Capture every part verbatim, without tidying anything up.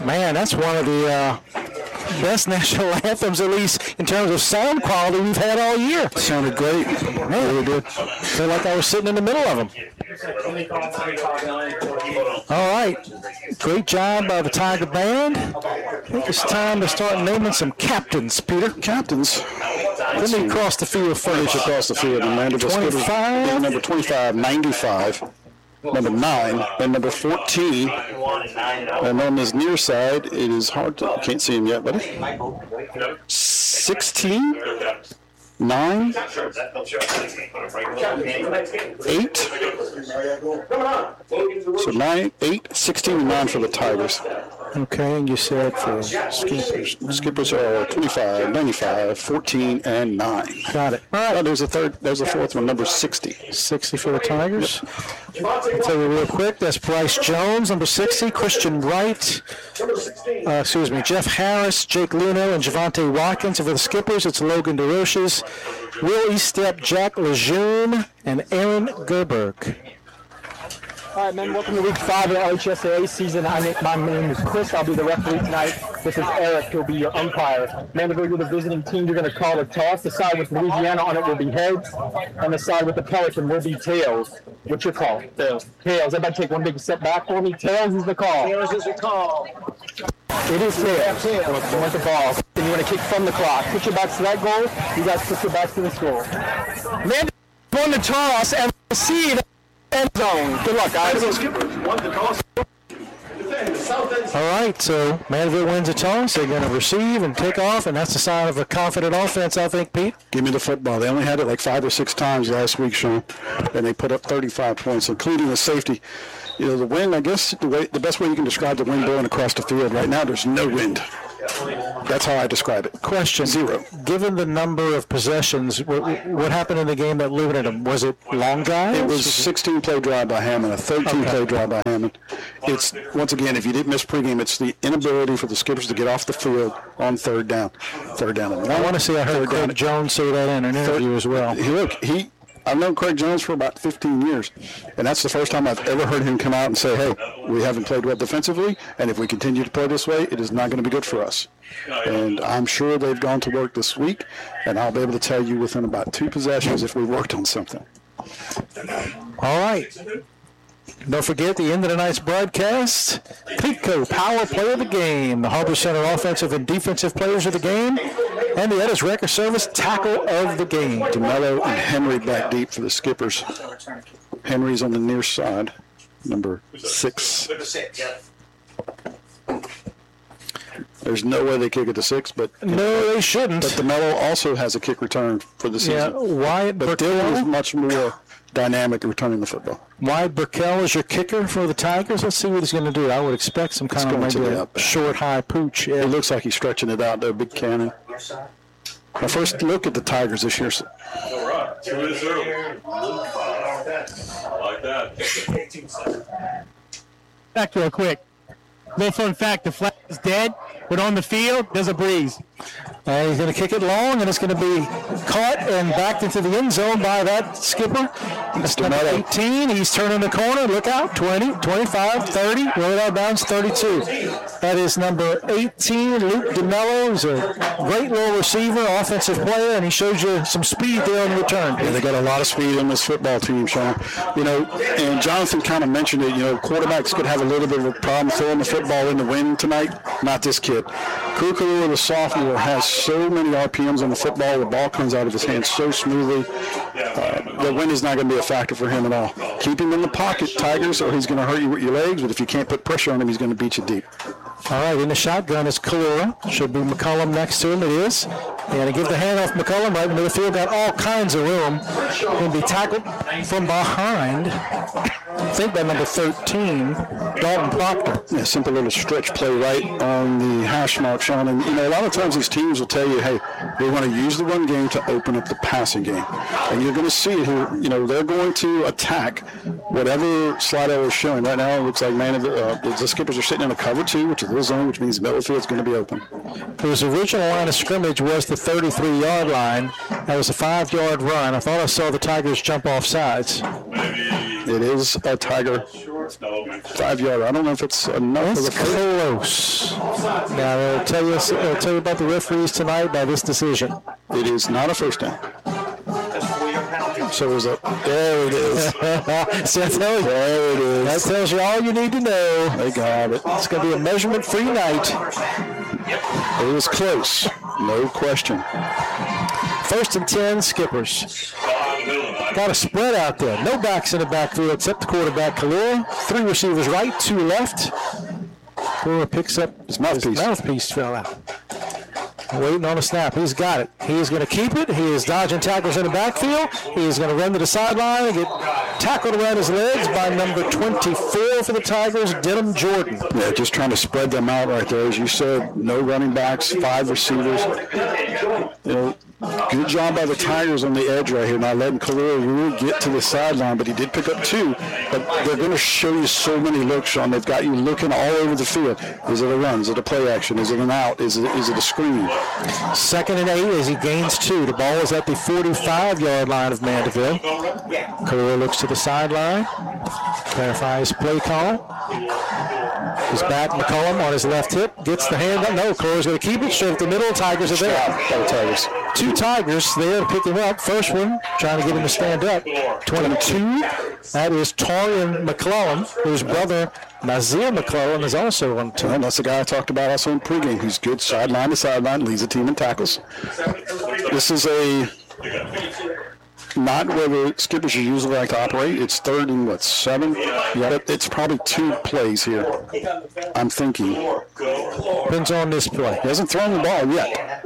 Man, that's one of the uh, best national anthems, at least in terms of sound quality, we've had all year. Sounded great. Man, really did. Feel like I was sitting in the middle of them. All right. Great job by the Tiger Band. I think it's time to start naming some captains, Peter. Captains. Let me cross the field first. Across the field. twenty-five. Number twenty-five, ninety-five. Number nine, and number fourteen. And on his near side, it is hard to, can't see him yet, buddy. sixteen, nine, eight. So nine, eight, sixteen, and nine for the Tigers. Okay, and you said for Skippers. Skippers are twenty-five, ninety-five, fourteen, and nine. Got it. All right. Oh, there's a third. There's a fourth one, number sixty. sixty for the Tigers. I'll tell you real quick. That's Bryce Jones, number sixty. Christian Wright. Uh, excuse me. Jeff Harris, Jake Luno, and Javante Watkins. And for the Skippers, it's Logan DeRoches, Will Eastep, Jack Lejeune, and Aaron Gerberg. All right, men, welcome to week five of the L H S A A season. I, my name is Chris. I'll be the referee tonight. This is Eric. He'll be your umpire. Mandeville, you're the visiting team. You're going to call a toss. The side with Louisiana on it will be heads, and the side with the Pelican will be tails. What's your call? Tails. Tails. Everybody take one big step back for me. Tails is the call. Tails is the call. It is tails. You want the ball. And you want to kick from the clock. Put your backs to that goal. You guys put your backs to the score. Mandeville won the toss, and we'll see the end zone. Good luck, guys. All right, so Mandeville wins a toss. They're going to receive and take off, and that's the sign of a confident offense, I think, Pete. Give me the football. They only had it like five or six times last week, Sean, and they put up thirty-five points, including the safety. You know, the wind, I guess the way, the best way you can describe the wind blowing across the field right now, there's no wind. That's how I describe it. Question. Zero. Given the number of possessions, what, what happened in the game that limited them? Was it long drives? It was sixteen play drive by Hammond, a thirteen okay. play drive by Hammond. It's, once again, if you didn't miss pregame, it's the inability for the Skippers to get off the field on third down. Third down. And one, I want to see, I heard Craig Jones say that in an interview third, as well. He, look, he... I've known Craig Jones for about fifteen years, and that's the first time I've ever heard him come out and say, hey, we haven't played well defensively, and if we continue to play this way, it is not going to be good for us. And I'm sure they've gone to work this week, and I'll be able to tell you within about two possessions if we worked on something. All right. Don't forget the end of the night's broadcast. Petco, Power Play of the Game. The Harbor Center offensive and defensive players of the game. And the Edis Record Service Tackle of the Game. DeMello and Henry back deep for the Skippers. Henry's on the near side, number six. There's no way they kick it to six, but no, they shouldn't. But DeMello also has a kick return for the season. Yeah, Wyatt but Dylan is much more dynamic at returning the football. Wyatt Burkell is your kicker for the Tigers. Let's see what he's going to do. I would expect some kind of maybe a short, high pooch. Yeah. It looks like he's stretching it out there, big cannon. Now, first look at the Tigers this year. All right, two to zero. I like that. Back real quick. Little fun fact, the flag is dead, but on the field, there's a breeze. And he's going to kick it long, and it's going to be caught and backed into the end zone by that skipper. That's number eighteen. He's turning the corner. Look out. twenty, twenty-five, thirty. Roll out of bounds, thirty-two. That is number eighteen, Luke DeMello. He's a great little receiver, offensive player, and he shows you some speed there on the return. Yeah, they got a lot of speed in this football team, Sean. You know, and Jonathan kind of mentioned it, you know, quarterbacks could have a little bit of a problem throwing the football in the wind tonight. Not this kid. Kukulu, the sophomore, has so many R P Ms on the football. The ball comes out of his hands so smoothly. Uh, the wind is not going to be a factor for him at all. Keep him in the pocket, Tigers, or he's going to hurt you with your legs, but if you can't put pressure on him, he's going to beat you deep. All right, in the shotgun is Kalura. Should be McCullum next to him. It is. And to give the handoff McCullum right into the field, got all kinds of room. Going to be tackled from behind. I think by number thirteen, Dalton Proctor. Yeah, simple little stretch play right on the hash mark, Sean. And, you know, a lot of times these teams will tell you, hey, they want to use the run game to open up the passing game. And you're going to see it here. You know, they're going to attack whatever Slidell is showing. Right now, it looks like man, uh, the Skippers are sitting in a cover two, which is their zone, which means Middlefield is going to be open. His original line of scrimmage was the thirty-three-yard line. That was a five-yard run. I thought I saw the Tigers jump off sides. It is a Tiger five yarder. I don't know if it's enough. It's for the close. Now, they'll tell, you, they'll tell you about the referees tonight by this decision. It is not a first down. So there's a, there it is. See, I tell you, There it is. that tells you all you need to know. They got it. It's going to be a measurement-free night. It was close. No question. First and ten, Skippers. Got a spread out there. No backs in the backfield except the quarterback, Kalua. Three receivers right, two left. Kalua picks up His mouthpiece. His mouthpiece fell out. Waiting on a snap. He's got it. He is going to keep it. He is dodging tackles in the backfield. He is going to run to the sideline and get tackled around his legs by number twenty-four for the Tigers, Denham Jordan. Yeah, just trying to spread them out right there. As you said, no running backs, five receivers. You know, good job by the Tigers on the edge right here, not letting Kalua really get to the sideline, but he did pick up two. But they're going to show you so many looks, Sean. They've got you looking all over the field. Is it a run? Is it a play action? Is it an out? Is it, is it a screen? Second and eight as he gains two. The ball is at the forty-five-yard line of Mandeville. Kalua looks to the sideline, clarifies play call. He's back. McCollum on his left hip gets the hand up. No, Kalua's going to keep it straight up the middle. Tigers are there. By the Tigers. Two Tigers there to pick him up. First one trying to get him to stand up. twenty-two. That is Torian McClellan, whose brother Nazir McClellan is also on the team. And that's the guy I talked about also in pregame. He's good sideline to sideline, leads the team in tackles. This is a not where the Skippers usually like to operate. It's third and what, seven? Yeah, it's probably two plays here. I'm thinking. Depends on this play. He hasn't thrown the ball yet.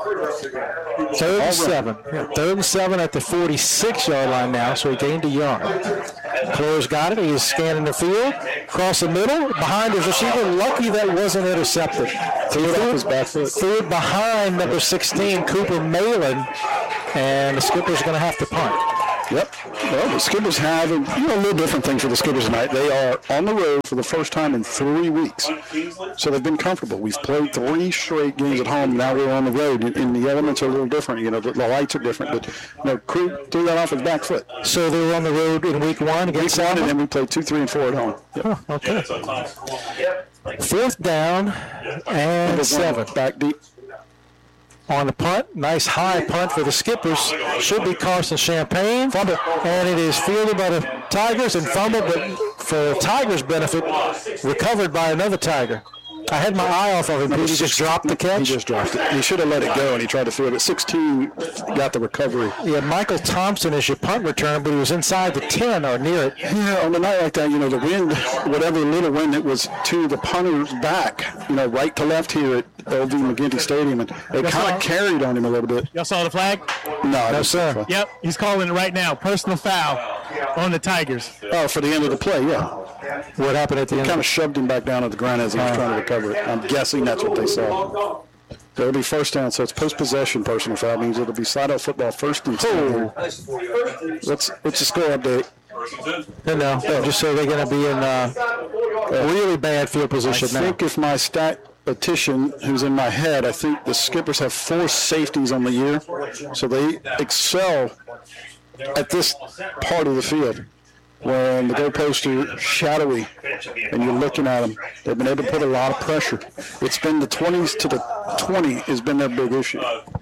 Third and seven. Yeah, third and seven at the forty-six-yard line now, so he gained a yard. Kalua's got it. He's scanning the field. Across the middle, behind his receiver. Lucky that wasn't intercepted. Threw it off his back foot. Threw it behind number sixteen, Cooper Malin, and the Skipper's going to have to punt. Yep. Well, the Skippers have a, you know, a little different thing for the Skippers tonight. They are on the road for the first time in three weeks. So they've been comfortable. We've played three straight games at home. Now we're on the road, and, and the elements are a little different. You know, the, the lights are different. But, you know, Crew threw that off his back foot. So they were on the road in week one against Week one, Selma? and then we played two, three, and four at home. Yep. Huh, okay. Fourth down and seven. Back deep. On the punt, nice high punt for the Skippers. Should be Carson Champagne. Fumble. And it is fielded by the Tigers and fumbled, but for the Tigers' benefit, recovered by another Tiger. I had my eye off of him. Did he just drop the catch? He just dropped it. He should have let it go, and he tried to field it. sixteen got the recovery. Yeah, Michael Thompson is your punt return, but he was inside the ten or near it. Yeah, on a night like that, you know, the wind, whatever little wind it was to the punter's back, you know, right to left here at L V McGinty Stadium, and it kind of carried on him a little bit. Y'all saw the flag? No, I No, didn't. sir. Yep, he's calling it right now. Personal foul on the Tigers. Oh, for the end of the play, yeah. What happened at the end? Kind of shoved him back down at the ground as he was trying to recover it. I'm guessing that's what they saw. So it'll be first down, so it's post-possession personal foul. Means it'll be slide-out football first and ten. What's, what's the score update? No, no, no, just so they're going to be in uh, a really bad field I position now. think if my statistician, who's in my head, I think the Skippers have four safeties on the year, so they excel at this part of the field. When the goalposts are shadowy and you're looking at them, they've been able to put a lot of pressure. It's been the twenties to the twenty has been their big issue.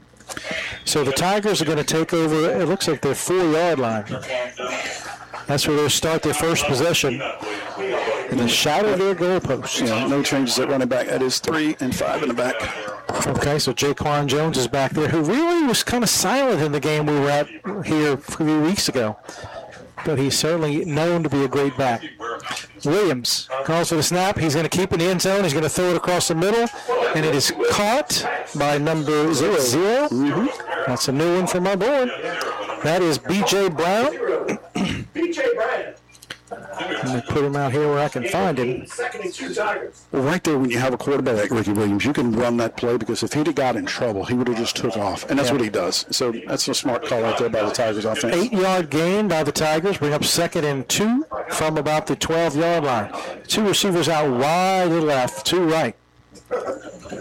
So the Tigers are going to take over, it looks like their four-yard line. That's where they'll start their first possession in the shadow of their goalposts. You know, no changes at running back. That is three and five in the back. Okay, so Jaquan Jones is back there, who really was kind of silent in the game we were at here a few weeks ago. But he's certainly known to be a great back. Williams calls for the snap. He's going to keep it in the end zone. He's going to throw it across the middle, and it is caught by number zero. zero. Mm-hmm. That's a new one from our board. That is B J Brown. B J Brown. Let me put him out here where I can find him. Well, right there, when you have a quarterback like Ricky Williams, you can run that play because if he'd have got in trouble, he would have just took off, and that's Yeah. what he does. So that's a smart call right there by the Tigers offense. Eight-yard gain by the Tigers. Bring up second and two from about the twelve-yard line. Two receivers out wide to the left, two right.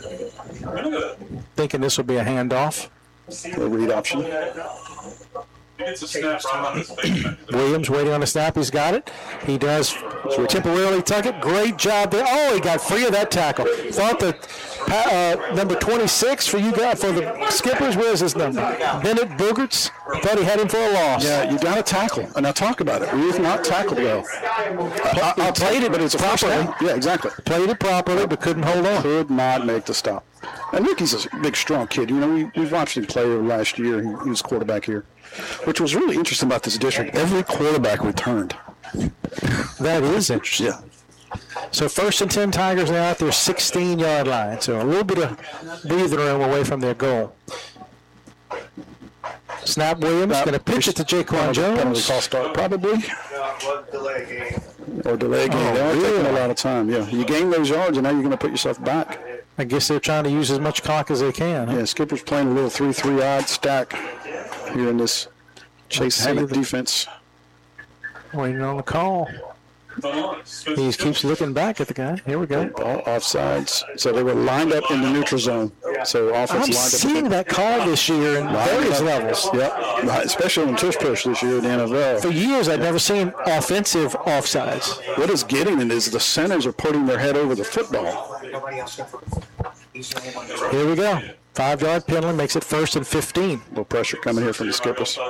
Thinking this will be a handoff. A read option. He gets a snap right on his face. Williams waiting on the snap. He's got it. He does temporarily tuck it. Great job there. Oh, he got free of that tackle. Thought that uh, number twenty-six for you guys, for the Skippers, where's his number? Bennett Bogerts. Thought he had him for a loss. Yeah, you got to tackle. And now talk about it. We've not tackled well. I, I played it, but it's a first down. Yeah, exactly. Played it properly, but couldn't hold on. Could not make the stop. And Ricky's a big, strong kid. You know, we, we've watched him play last year. He, he was quarterback here, which was really interesting about this district. Every quarterback returned. That is interesting. Yeah. So first and ten Tigers now at their sixteen-yard line. So a little bit of breathing room away from their goal. Snap Williams going to pitch it to Jaquan Jones. Penalty call start probably. Or delay game. Oh, They're really? taking a lot of time. Yeah. You gain those yards, and now you're going to put yourself back. I guess they're trying to use as much clock as they can. Huh? Yeah, Skipper's playing a little three three odd stack here in this Chase Hammett defense. Waiting on the call. He just keeps looking back at the guy. Here we go. Ball offsides. So they were lined up in the neutral zone. So offense I'm lined up. seeing that call this year in various levels. Yep, especially on tush push this year in the N F L. For years, I'd never seen offensive offsides. What is getting it is the centers are putting their head over the football. Here we go. Five-yard penalty makes it first and fifteen. A little pressure coming here from the Skippers.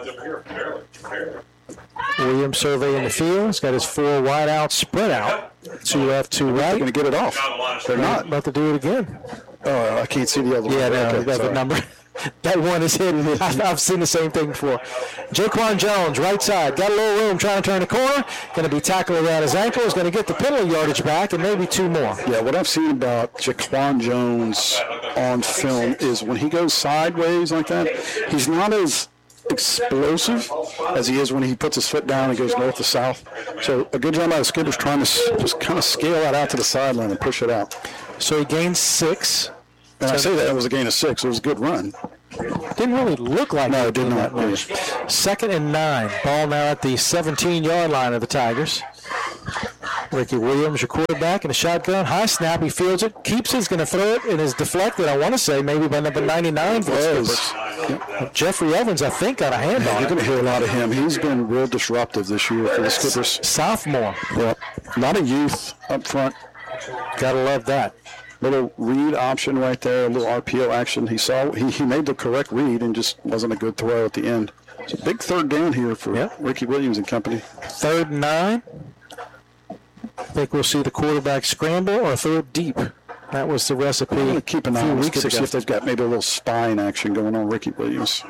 Williams surveying the field. He's got his four wide out spread out. Two left, two They're right. going to get it off. They're not. About to do it again. Oh, I can't see the other one. Yeah, no, Okay, that's the sorry. number. That one is hidden. I've, I've seen the same thing before. Jaquan Jones, right side. Got a little room trying to turn the corner. Going to be tackled around his ankle. Is going to get the penalty yardage back and maybe two more. Yeah, what I've seen about Jaquan Jones on film is when he goes sideways like that, he's not as explosive as he is when he puts his foot down and goes north to south. So a good job by the Skippers trying to s- just kind of scale that out to the sideline and push it out. So he gains six. And I say that it was a gain of six. It was a good run. Didn't really look like No, it it did did not. that much. Second and nine. Ball now at the seventeen-yard line of the Tigers. Ricky Williams, your quarterback, in a shotgun. High snap. He fields it. Keeps it. He's going to throw it and is deflected, I want to say, maybe by number ninety-nine for the Skippers. Jeffrey Evans, I think, got a hand Yeah, on you're it. going to hear a lot of him. He's been real disruptive this year for the Skippers. Sophomore. Yeah, a lot of youth up front. Gotta love that. Little read option right there, a little R P O action. He saw he, he made the correct read and just wasn't a good throw at the end. It's a big third down here for Yep. Ricky Williams and company. Third and nine. I think we'll see the quarterback scramble or throw it deep. That was the recipe I'm going to keep an a eye few on the weeks Skippers, see ago. if they've got maybe a little spine action going on Ricky Williams.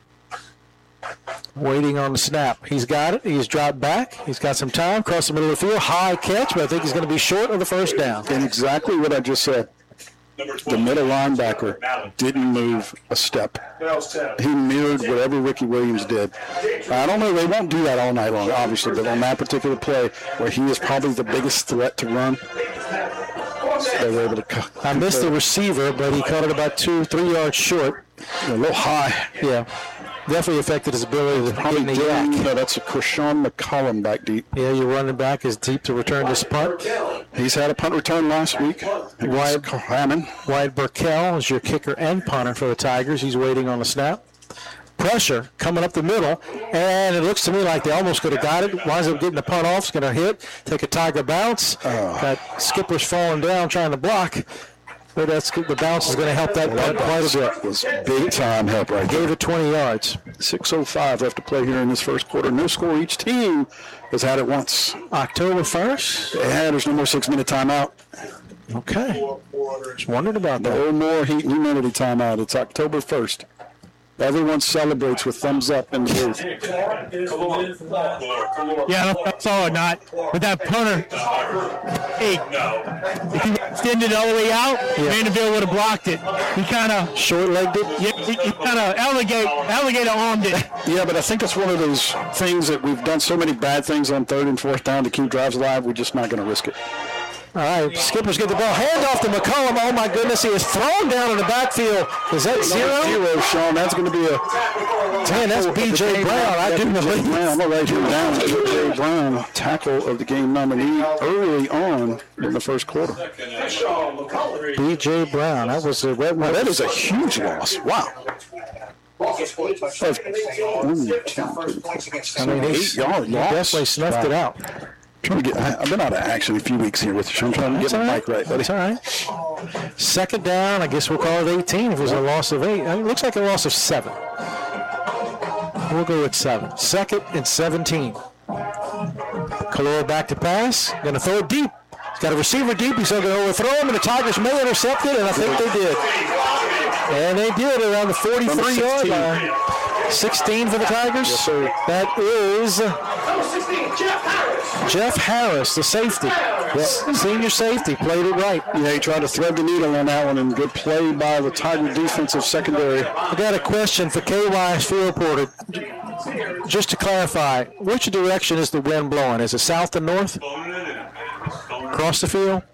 Waiting on the snap. He's got it. He's dropped back. He's got some time. Across the middle of the field. High catch, but I think he's going to be short of the first down. And exactly what I just said. The middle linebacker didn't move a step. He mirrored whatever Ricky Williams did. I don't know, they won't do that all night long, obviously, but on that particular play, where he is probably the biggest threat to run, they were able to cut. I missed the receiver, but he caught it about two, three yards short. A little high. Yeah. Definitely affected his ability to get in the yak. No, that's a Krishawn McCollum back deep. Yeah, your running back is deep to return this punt. He's had a punt return last week. Wyatt Hammond. Wyatt Burkell is your kicker and punter for the Tigers. He's waiting on the snap. Pressure coming up the middle, and it looks to me like they almost could have got it. Winds up getting the punt off. It's going to hit, take a Tiger bounce. Oh. That skipper's falling down trying to block. But that's the bounce is going to help that punt quite a bit. Was big time help right there. Gave it twenty yards. six oh five left to play here in this first quarter. No score. Each team has had it once. October first. Yeah, there's no more six-minute timeout. Okay. Just wondered about that. No more heat and humidity timeout. It's October first. Everyone celebrates with thumbs up in the booth. Yeah, I don't know if I saw or not, but that punter, hey, if he extended it all the way out, Vanderbilt would have blocked it. He kind of Short-legged it. yeah, he, he kind of alligator, alligator armed it. Yeah, but I think it's one of those things that we've done so many bad things on third and fourth down to keep drives alive, we're just not going to risk it. All right, Skippers get the ball. Hand off to McCollum. Oh, my goodness. He is thrown down in the backfield. Is that zero? Zero, Sean. That's going to be a... Man, that's B J Brown. I do believe. Brown. I'm going to write him down. B J Brown, tackle of the game nominee early on in the first quarter. B J Brown. That was a red Now, one. that is a huge loss. Wow. I mean, he's, eight yard he loss. definitely snuffed it out. Trying to get, I, I've been out of action a few weeks here with you, so I'm trying to That's get my all mic right, buddy. That's all right. Second down, I guess we'll call it eighteen if it was a loss of eight. It looks like a loss of seven. We'll go with seven. Second and seventeen. Kalora back to pass. Going to throw it deep. He's got a receiver deep. He's going to overthrow him, and the Tigers may intercept it, and I think they did. And they did around the forty-three yard line. sixteen for the Tigers. Yes, sir. That is Jeff Harris, the safety. Yep. Senior safety, played it right. Yeah, he tried to thread the needle on that one, and good play by the Tiger defensive secondary. I got a question for K Y's field reporter. Just to clarify, which direction is the wind blowing? Is it south to north? Across the field?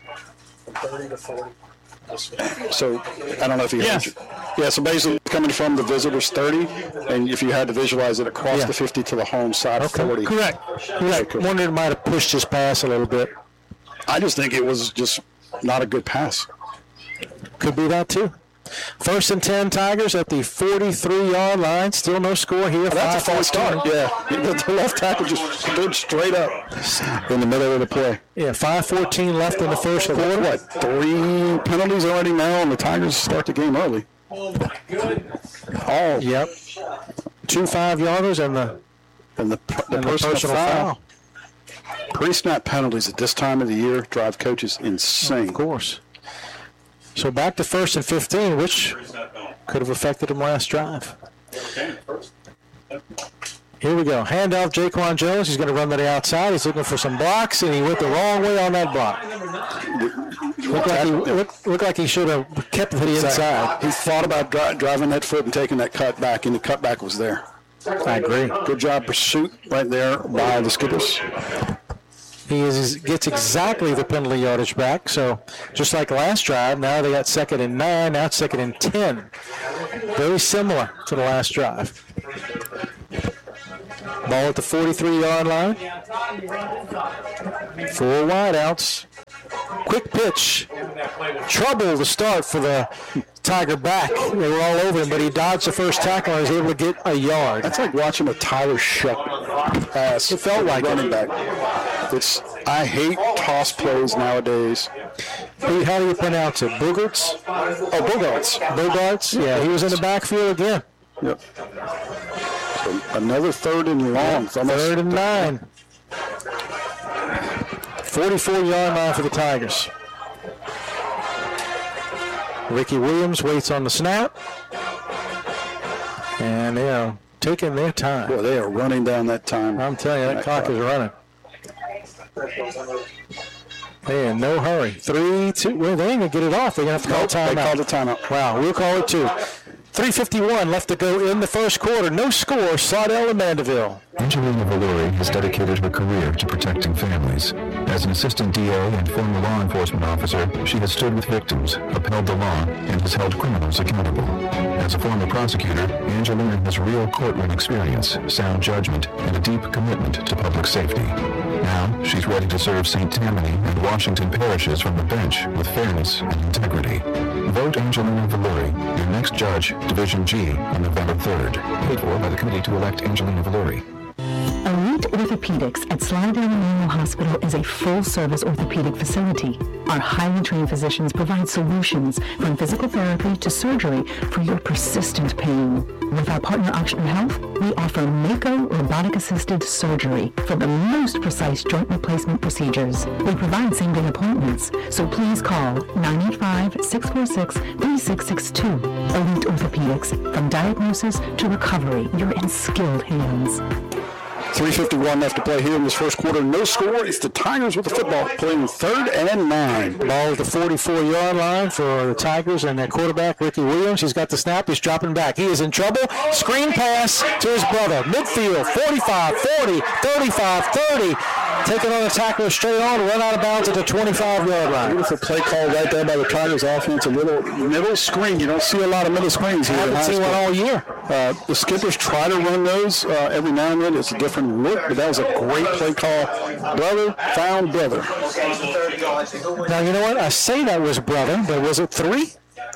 So, I don't know if you Yes. heard you. Yeah, so basically it's coming from the visitors thirty, and if you had to visualize it across Yeah. the fifty to the home side Okay. forty. Correct. Correct. Wondered it might have pushed his pass a little bit. I just think it was just not a good pass. Could be that too. First and ten Tigers at the forty-three yard line. Still no score here. That's a five false start. fourteen. Yeah, the the left tackle just stood straight up in the middle of the play. Yeah, five fourteen left in the first So quarter. what, three penalties already now, and the Tigers start the game early. Oh, Yep. Two five yarders and the and the, the And the personal, personal foul. foul. Pre-snap penalties at this time of the year drive coaches insane. of course. So back to first and fifteen, which could have affected him last drive. Here we go. Handoff, Jaquan Jones. He's going to run to the outside. He's looking for some blocks, and he went the wrong way on that block. Looked like he, looked, looked like he should have kept it to the inside. He thought about dri- driving that foot and taking that cut back, and the cutback was there. I agree. Good job pursuit right there by the Skippers. He is, gets exactly the penalty yardage back. So just like last drive, now they got second and nine. Now it's second and ten. Very similar to the last drive. Ball at the forty-three yard line. Four wideouts. Quick pitch. Trouble to start for the Tiger back. They were all over him, but he dodged the first tackle and was able to get a yard. That's like watching a Tyler Shuck pass. It felt like running it. back. It's I hate toss plays nowadays. Pete, how do you pronounce it? Bogarts? Oh, Bogarts. Bogarts? Yeah, he was in the backfield again. Yep. So another third and long. It's almost Third and nine. forty-four yard line for the Tigers. Ricky Williams waits on the snap. And they are taking their time. Boy, they are running down that time. I'm telling you, that clock is running. They in no hurry. Three, two. Well, they ain't going to get it off. They're going to have to call They timeout. called the timeout. Wow, we'll call it two. three fifty-one left to go in the first quarter. No score. Slidell and Mandeville. Angelina Valori has dedicated her career to protecting families. As an assistant D A and former law enforcement officer, she has stood with victims, upheld the law, and has held criminals accountable. As a former prosecutor, Angelina has real courtroom experience, sound judgment, and a deep commitment to public safety. Now, she's ready to serve Saint Tammany and Washington parishes from the bench with fairness and integrity. Vote Angelina Valori, your next judge, Division G, on November third. Paid for by the Committee to elect Angelina Valori. Elite Orthopedics at Slidell Memorial Hospital is a full-service orthopedic facility. Our highly trained physicians provide solutions from physical therapy to surgery for your persistent pain. With our partner Oxygen Health, we offer Mako robotic-assisted surgery for the most precise joint replacement procedures. We provide same-day appointments, so please call nine eight five, six four six, three six six two. Elite Orthopedics, from diagnosis to recovery, you're in skilled hands. three fifty-one left to play here in this first quarter. No score. It's the Tigers with the football playing third and nine. Ball at the forty-four yard line for the Tigers and their quarterback, Ricky Williams. He's got the snap. He's dropping back. He is in trouble. Screen pass to his brother. Midfield, forty-five, forty, thirty-five, thirty. Taking on the tackler straight on, run out of bounds at the twenty-five yard line. Beautiful play call right there by the Tigers offense. A little middle screen. You don't see a lot of middle screens here. I in haven't high seen one school. all year. Uh, the Skippers try to run those uh, every now and then. It's a different look, but that was a great play call. Brother found brother. Now, you know what? I say that was brother, but was it three?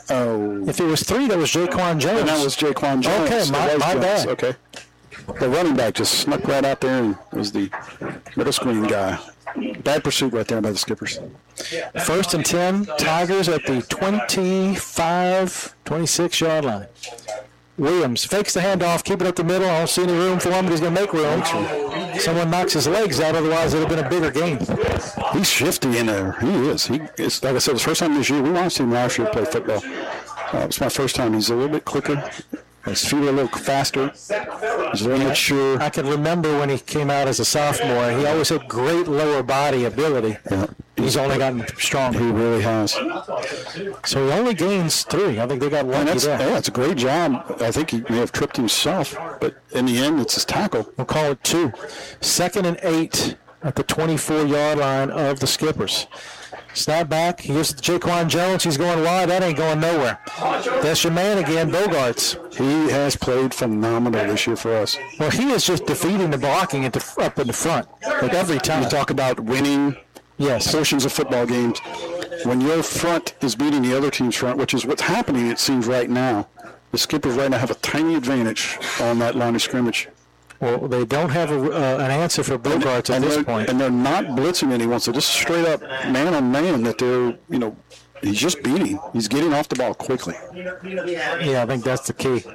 Oh. If it was three, that was Jaquan Jones. And that was Jaquan Jones. Okay, my, my bad. Okay. The running back just snuck right out there and was the middle screen guy. Bad pursuit right there by the Skippers. First and ten, Tigers at the twenty-five, twenty-six yard line. Williams fakes the handoff, keep it up the middle. I don't see any room for him, but he's going to make room. Someone knocks his legs out, otherwise it would have been a bigger game. He's shifty in there. He is. He is. Like I said, it was the first time this year. We watched him last year play football. Uh, it's my first time. He's a little bit quicker. His feet are a little faster. He's a little mature. I can remember when he came out as a sophomore. He always had great lower body ability. Yeah. He's only gotten stronger. He really has. So he only gains three. I think they got lucky that's, there. Yeah, it's a great job. I think he may have tripped himself, but in the end, it's his tackle. We'll call it two. Second and eight at the twenty-four yard line of the Skippers. Snap back. Here's Jaquan Jones. He's going wide. That ain't going nowhere. That's your man again, Bogarts. He has played phenomenal this year for us. Well, he is just defeating the blocking at the, up in the front. Like every time. You talk about winning yes. portions of football games. When your front is beating the other team's front, which is what's happening, it seems, right now, the Skippers right now have a tiny advantage on that line of scrimmage. Well, they don't have a, uh, an answer for Bogarts at this point. And they're not blitzing anyone, so just straight up man on man that they're, you know, he's just beating. He's getting off the ball quickly. Yeah, I think that's the key.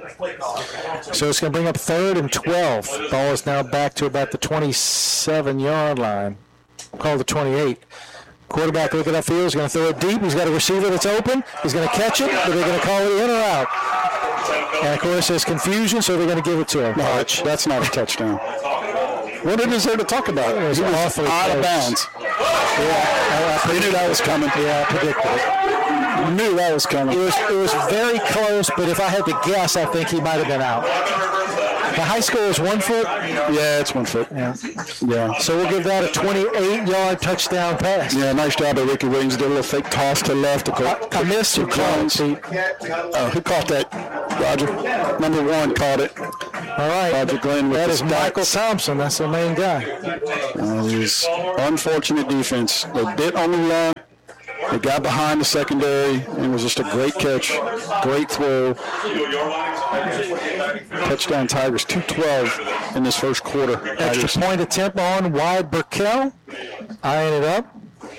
So it's going to bring up third and twelve. Ball is now back to about the twenty-seven yard line. Call the twenty-eight. Quarterback looking upfield. He's going to throw it deep. He's got a receiver that's open. He's going to catch it, but they're going to call it in or out. And, of course, there's confusion, so they're going to give it to him. No, that's not a touchdown. What is there to talk about? It was, was awfully out close. of bounds. Yeah, I, I knew that was coming. Yeah, I predicted it. I knew that was coming. It was, it was very close, but if I had to guess, I think he might have been out. The high score is one foot? Yeah, it's one foot. Yeah. Yeah. So we'll give that a twenty-eight yard touchdown pass. Yeah, nice job by Ricky Williams. Did a little fake toss to left. To I, I missed who caught it. Uh, who caught that? Roger. Number one caught it. All right. Roger Glenn with that the is Michael Thompson. That's the main guy. Uh, it was unfortunate defense. They bit on the run. They got behind the secondary. It was just a great catch. Great throw. Touchdown Tigers, two twelve in this first quarter. Extra Tigers. point attempt on wide Burkell. Eyeing it up.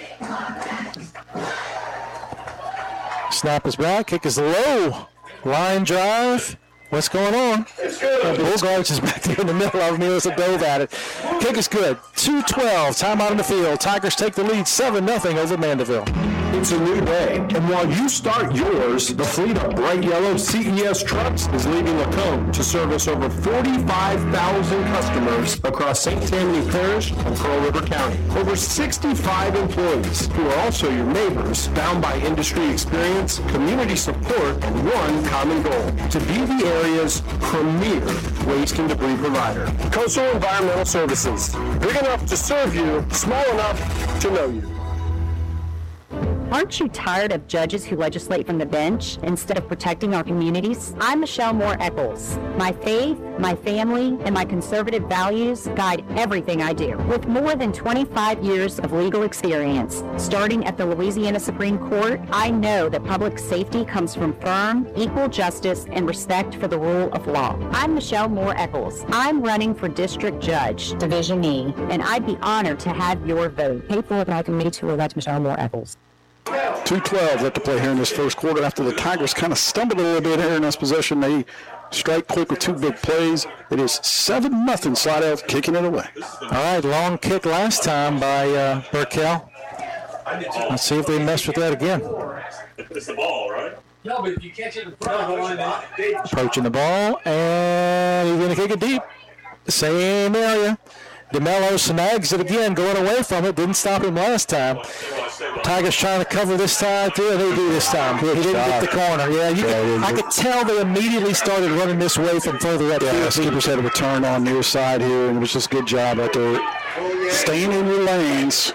Snap is back. Kick is low. Line drive. What's going on? Bogarts is back there in the middle of me as a dove at it. Kick is good. two twelve. Timeout on the field. Tigers take the lead seven nothing over Mandeville. It's a new day, and while you start yours, the fleet of bright yellow C E S trucks is leaving Lacombe to service over forty-five thousand customers across Saint Tammany Parish and Pearl River County. Over sixty-five employees who are also your neighbors, bound by industry experience, community support, and one common goal: to be the area's premier waste and debris provider. Coastal Environmental Services, big enough to serve you, small enough to know you. Aren't you tired of judges who legislate from the bench instead of protecting our communities? I'm Michelle Moore Eccles. My faith, my family, and my conservative values guide everything I do. With more than twenty-five years of legal experience, starting at the Louisiana Supreme Court, I know that public safety comes from firm, equal justice, and respect for the rule of law. I'm Michelle Moore Eccles. I'm running for District Judge, Division E, and I'd be honored to have your vote. Paid for by a committee to elect Michelle Moore Eccles. two twelve left to play here in this first quarter after the Tigers kind of stumbled a little bit here in this possession. They strike quick with two big plays. It is seven nothing. Slidell kicking it away. All right, long kick last time by uh, Burkell. Let's see if they mess with that again. It's the ball, right? No, but if you catch it in front of the line, Approaching the ball, and he's going to kick it deep. Same area. DeMello snags it again, going away from it. Didn't stop him last time. Tigers trying to cover this time, too, and they do this time. He didn't get the corner. Yeah, you could, I could tell they immediately started running this way from further up. Yeah, Skippers had a return on near side here, and it was just a good job out there. Staying in your lanes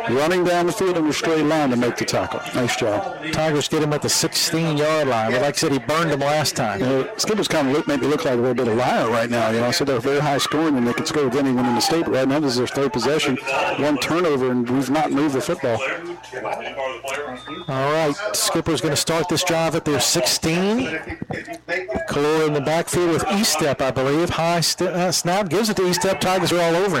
running down the field in a straight line to make the tackle. Nice job. Tigers get him at the sixteen-yard line. But like I said, he burned him last time. You know, Skipper's kind of look, make me look like a little bit of liar right now. You know, so they're very high scoring and they could score with anyone in the state. But right now, this is their third possession, one turnover, and we've not moved the football. All right, Skipper's going to start this drive at their sixteen. Kalora in the backfield with E-step, I believe. High st- uh, snap, gives it to E-step. Tigers are all over him.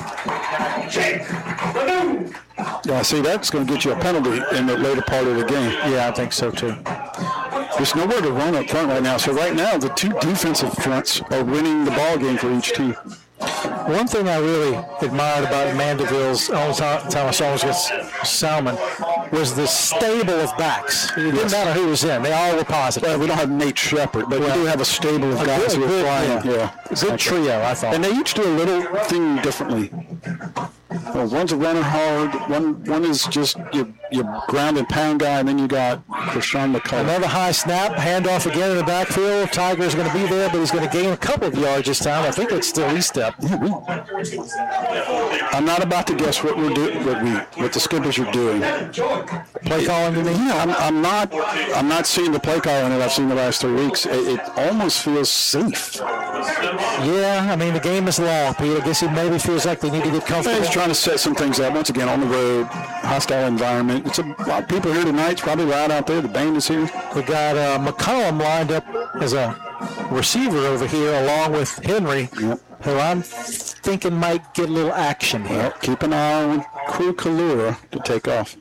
Yeah, see, that's going to get you a penalty in the later part of the game. Yeah, I think so, too. There's nowhere to run up front right now. So right now, the two defensive fronts are winning the ball game for each team. One thing I really admired about Mandeville's all time I saw against Salmon was the stable of backs. It didn't yes. matter who was in; they all were positive. Well, we don't have Nate Shepard, but well, we do have a stable of a guys good, who are flying. Yeah, yeah. good trio, I thought. And they each do a little thing differently. Well, one's a runner hard. One one is just your, your ground and pound guy, and then you got Krishan McCullough. Another high snap, handoff again in the backfield. Tiger's going to be there, but he's going to gain a couple of yards this time. I think it's still E-step. I'm not about to guess what we're doing, what we, what the Skippers are doing. Play calling, you mean? Yeah, I'm, I'm not. I'm not seeing the play calling that I've seen the last three weeks. It, it almost feels safe. Yeah, I mean the game is long, Pete. I guess he maybe feels like they need to get comfortable. He's trying to set some things up. Once again, on the road, hostile environment. It's a lot of people here tonight. It's probably loud out there. The band is here. We got uh, McCollum lined up as a receiver over here, along with Henry, yep. who I'm thinking might get a little action here. Well, keep an eye on Crew Kalura to take off.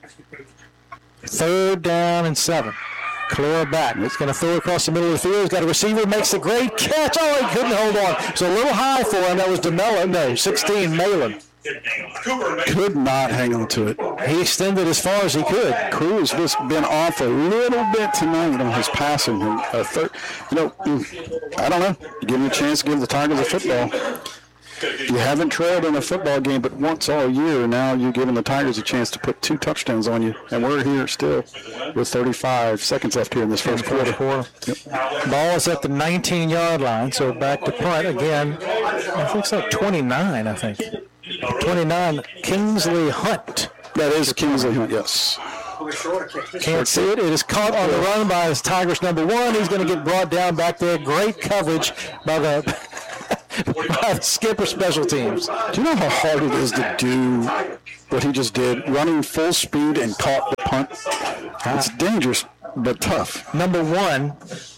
Third down and seven. Kalura back. He's going to throw across the middle of the field. He's got a receiver, makes a great catch. Oh, he couldn't hold on. It's a little high for him. That was DeMello. No, sixteen, Malin. Could not hang on to it. He extended as far as he could. Crew has just been off a little bit tonight on his passing. Uh, third, you know, I don't know. You give him a chance to give the Tigers a football. You haven't trailed in a football game but once all year, and now you're giving the Tigers a chance to put two touchdowns on you. And we're here still with thirty-five seconds left here in this first quarter. quarter. Yep. Ball is at the nineteen-yard line, so back to punt again. I think it's like twenty-nine, I think. twenty-nine, Kingsley Hunt. That is Kingsley Hunt, yes. Can't see it. It is caught on the run by his Tigers number one. He's going to get brought down back there. Great coverage by the, by the Skipper special teams. Do you know how hard it is to do what he just did? Running full speed and caught the punt. It's dangerous, but tough. Number one,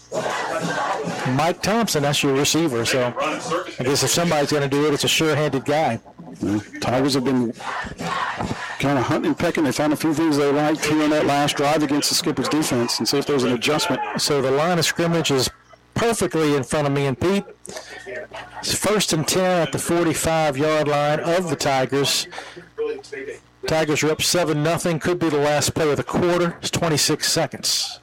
Mike Thompson, that's your receiver. So I guess if somebody's going to do it, it's a sure-handed guy. Yeah, Tigers have been kind of hunting and pecking. They found a few things they liked here in that last drive against the Skipper's defense and see if there's an adjustment. So the line of scrimmage is perfectly in front of me and Pete. It's first and ten at the forty-five-yard line of the Tigers. Tigers are up seven nothing. Could be the last play of the quarter. It's twenty-six seconds.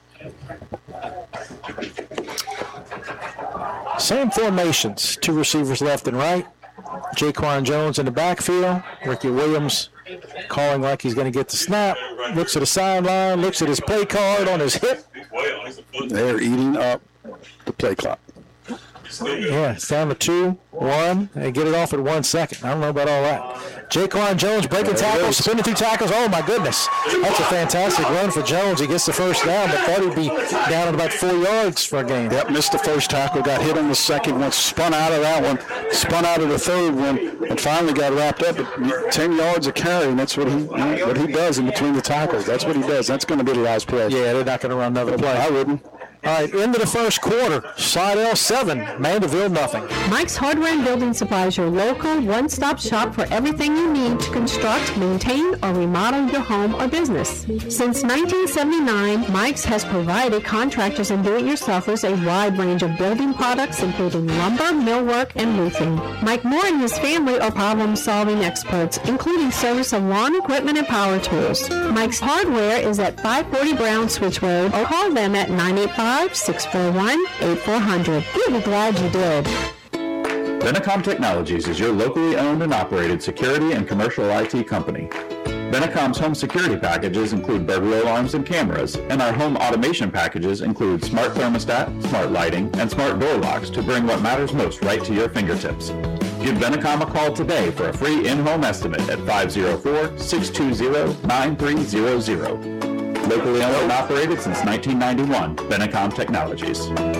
Same formations. Two receivers left and right. Jaquan Jones in the backfield. Ricky Williams calling like he's going to get the snap. Looks at the sideline. Looks at his play card on his hip. They're eating up the play clock. Yeah, it's down to two, one, and get it off at one second. I don't know about all that. Jaquan Jones breaking tackles, spinning through tackles. Oh, my goodness. That's a fantastic run for Jones. He gets the first down, but thought he'd be down at about four yards for a gain. Yep, missed the first tackle, got hit on the second one, spun out of that one, spun out of the third one, and finally got wrapped up at ten yards of carry, and that's what he what he does in between the tackles. That's what he does. That's going to be the last play. Yeah, they're not going to run another play. I wouldn't. All right, into the first quarter. Slidell seven, Mandeville nothing. Mike's Hardware and Building Supplies, your local one-stop shop for everything you need to construct, maintain, or remodel your home or business. Since nineteen seventy-nine, Mike's has provided contractors and do-it-yourselfers a wide range of building products, including lumber, millwork, and roofing. Mike Moore and his family are problem-solving experts, including service of lawn equipment and power tools. Mike's Hardware is at five forty Brown Switch Road, or call them at nine eight five, six four one, eight four zero zero. We'll be glad you did. Benecom Technologies is your locally owned and operated security and commercial I T company. Benecom's home security packages include burglar alarms and cameras, and our home automation packages include smart thermostat, smart lighting, and smart door locks to bring what matters most right to your fingertips. Give Benecom a call today for a free in-home estimate at five oh four, six two zero, nine three zero zero. Locally owned and operated since nineteen ninety-one, Benecom Technologies.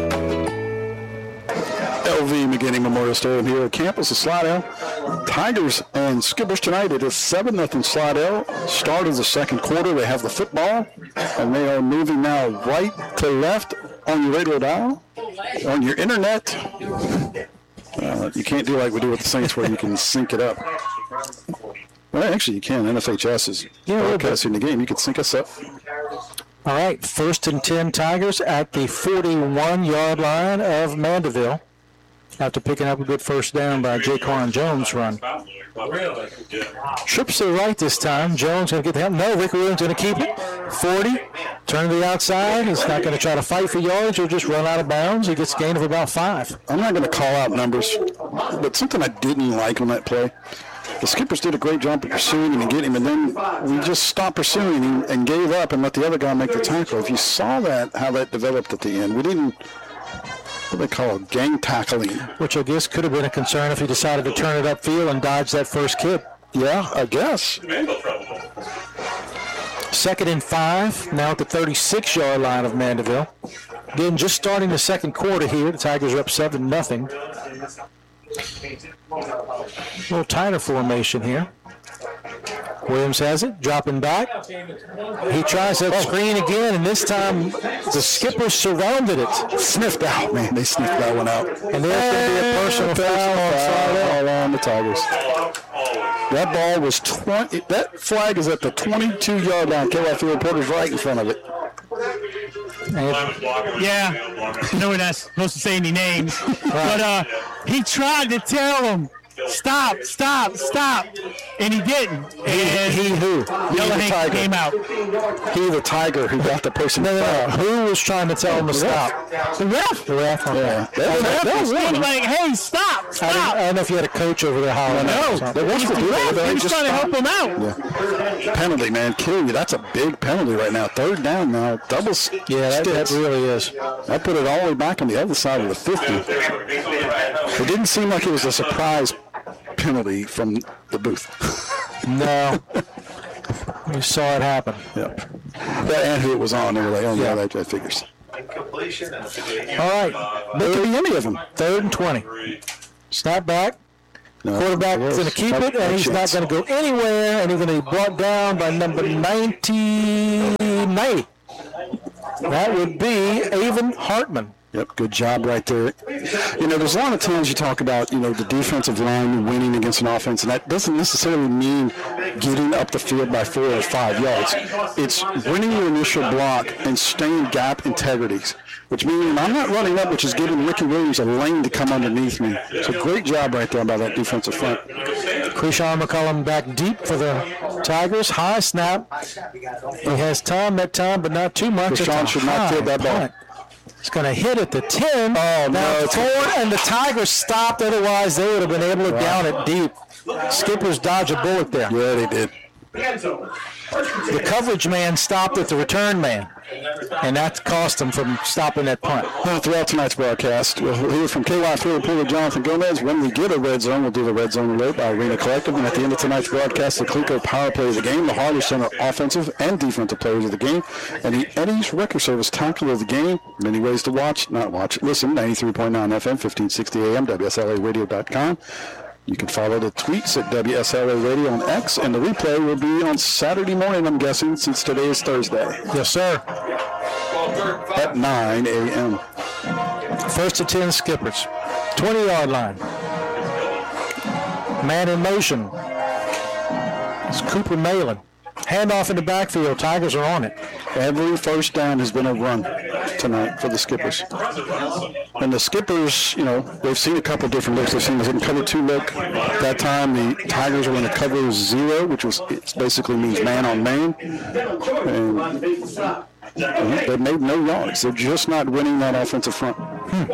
L V McGinney Memorial Stadium here at campus of Slidell. Tigers and Skippers tonight. It is seven nothing Slidell. Start of the second quarter. They have the football, and they are moving now right to left on your radio dial, on your internet. Uh, you can't do like we do with the Saints where you can sync it up. Well, actually, you can. N F H S is yeah, broadcasting the game. You can sync us up. All right, first and ten Tigers at the forty-one yard line of Mandeville. After picking up a good first down by Jaquan Jones' run. Trips to the right this time. Jones going to get the help. No, Rick Williams going to keep it. forty. Turn to the outside. He's not going to try to fight for yards. He'll just run out of bounds. He gets a gain of about five. I'm not going to call out numbers, but something I didn't like on that play. The Skippers did a great job of pursuing him and getting him, and then we just stopped pursuing him and gave up and let the other guy make the tackle. If you saw that, how that developed at the end, we didn't. What do they call it? Gang tackling. Which I guess could have been a concern if he decided to turn it upfield and dodge that first kid. Yeah, I guess. Second and five, now at the thirty-six yard line of Mandeville. Again, just starting the second quarter here. The Tigers are up seven nothing. A little tighter formation here. Williams has it, dropping back. He tries that screen again, and this time the Skippers surrounded it. Sniffed out, man. They sniffed that one out. And there's going to be a personal foul all on the Tigers. That ball was twenty. That flag is at the twenty-two yard line. K Y Field reporter's right in front of it. Yeah, I know we're not supposed to say any names, but uh, he tried to tell him, stop, stop, stop, and he didn't. And he, he who? Yellow he Hank came out. He the Tiger who got the person. No, no, no. Who was trying to tell him to stop? The ref. The ref. Okay. Yeah. The ref, ref was like, hey, stop, stop. I don't, I don't know if you had a coach over there hollering. No, no. They wanted to do that. He was just trying to stopped. help him out. Yeah. Penalty, man. Kill you. That's a big penalty right now. Third down now. Double Yeah, that, that sticks. really is. That put it all the way back on the other side of the fifty. It didn't seem like it was a surprise penalty from the booth. No. We saw it happen. Yeah. That and who it was on. They were like, oh, yeah, yeah that, that figures. All right. There could be any of them. Third and twenty. Snap back. No, Quarterback is going to keep it, and he's not going to go anywhere, and he's going to be brought down by number ninety. ninety. That would be Avon Hartman. Yep, good job right there. You know, there's a lot of times you talk about, you know, the defensive line winning against an offense, and that doesn't necessarily mean getting up the field by four or five yards. It's winning your initial block and staying gap integrities, which means I'm not running up, which is giving Ricky Williams a lane to come underneath me. So great job right there by that defensive front. Krishawn McCullum back deep for the Tigers. High snap. He has time that time, but not too much. Krishawn should not field that ball. It's going to hit at the ten. Oh, no. Forward, and the Tigers stopped. Otherwise, they would have been able to down it deep. Skippers dodge a bullet there. Yeah, they did. The coverage man stopped at the return man, and that cost them from stopping that punt. Well, throughout tonight's broadcast, we'll hear from K Y Field reporter Jonathan Gomez. When we get a red zone, we'll do the red zone alert by Arena Collective. And at the end of tonight's broadcast, the Clico Power Play of the game, the Harley Center offensive and defensive players of the game, and the Eddie's Record Service tackle of the game. Many ways to watch, not watch, listen, ninety-three point nine F M, fifteen sixty A M, W S L A radio dot com. You can follow the tweets at W S L A Radio on X, and the replay will be on Saturday morning, I'm guessing, since today is Thursday. Yes, sir. At nine A M. First and ten Skippers. twenty-yard line. Man in motion. It's Cooper Malin. Handoff in the backfield. Tigers are on it. Every first down has been a run tonight for the Skippers. And the Skippers, you know, they've seen a couple different looks. They've seen the cover two look. That time the Tigers were in a cover zero, which was it basically means man on man. And uh, they made no yards. They're just not winning that offensive front. Hmm.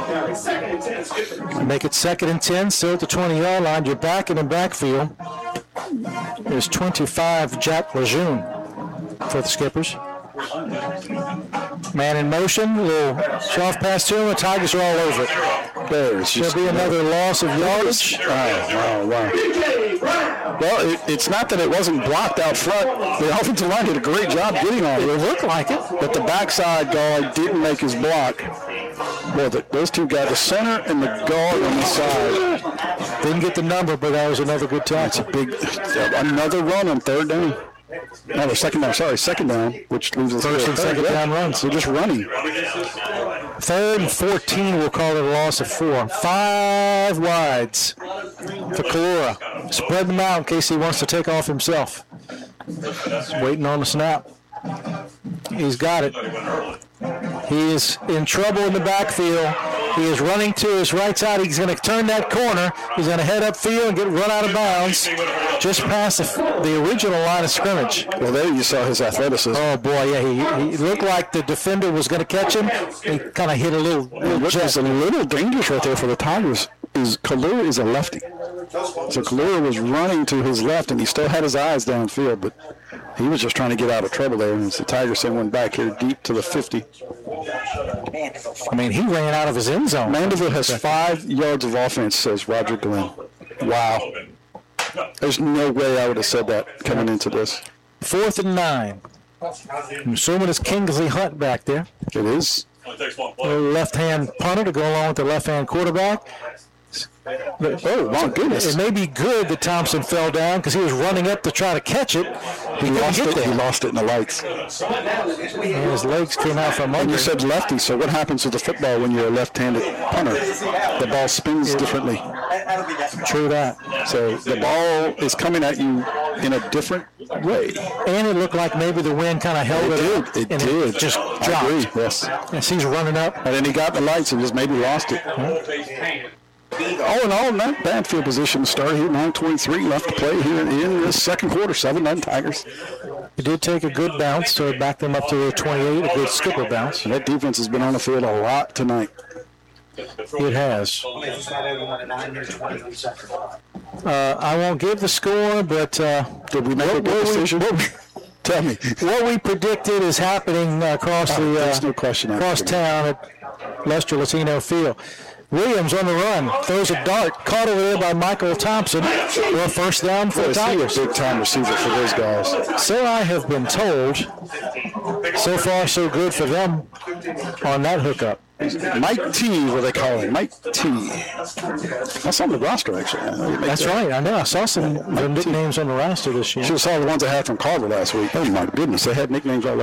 Make it second and ten, still at the twenty-yard line. You're back in the backfield. There's twenty-five, Jack Lejeune for the Skippers. Man in motion, little soft pass to him. The Tigers are all over it. There's Should be another loss of yardage. Oh, wow, wow. Well, it, it's not that it wasn't blocked out front. The offensive line did a great job getting on it. It looked like it. But the backside guard didn't make his block. Well, the, those two guys, the center and the guard on the side. Didn't get the number, but that was another good That's tackle. a big, another run on third down. No, the second down, sorry, second down, which leaves us First and second down runs. So just running. Third and fourteen, we'll call it a loss of four. Five wides for Kalura. Spread them out in case he wants to take off himself. Just waiting on the snap. He's got it. He is in trouble in the backfield. He is running to his right side. He's going to turn that corner. He's going to head upfield and get run out of bounds just past the, the original line of scrimmage. Well, there you saw his athleticism. Oh, boy, yeah. He, he looked like the defender was going to catch him. He kind of hit a little, little What jet. is a little dangerous right there for the Tigers is Kalura is a lefty. So Kalura was running to his left, and he still had his eyes downfield, but he was just trying to get out of trouble there. And the Tigers sent one back here deep to the fifty. I mean, he ran out of his end zone. Mandeville has five yards of offense, says Roger Glenn. Wow. There's no way I would have said that coming into this. Fourth and nine. I'm assuming it's Kingsley Hunt back there. It is. Little left-hand punter to go along with the left-hand quarterback. Oh, my goodness. It may be good that Thompson fell down because he was running up to try to catch it. He, He lost get it. there. He lost it in the lights. And his legs came out from And under. you said lefty, so what happens with the football when you're a left-handed punter? The ball spins differently. True that. So the ball is coming at you in a different way. And it looked like maybe the wind kind of held It it, did. up, It and did. It just I dropped. agree. Yes. Yes, he's running up. And then he got the lights and just maybe lost it. All in all, not bad field position to start here. nine twenty-three left to play here in this second quarter. seven nine Tigers. He did take a good bounce, so it backed them up to the twenty-eight, a good skipper bounce. And that defense has been on the field a lot tonight. It has. Uh, I won't give the score, but uh, did we make what, a good what decision? We, what we, Tell me. What we predicted is happening uh, across Oh, the there's uh, no question across after town at Lester Latino Field. Williams on the run, throws a dart, caught over there by Michael Thompson. Well, first down for the Boy, Tigers. he's a big-time receiver for those guys. So I have been told. So far, so good for them on that hookup. Mike T, what they call him, Mike T. That's on the roster, actually. That's right. I know. I saw some of the nicknames on the roster this year. Should have saw the ones I had from Carver last week. Oh, my goodness. They had nicknames all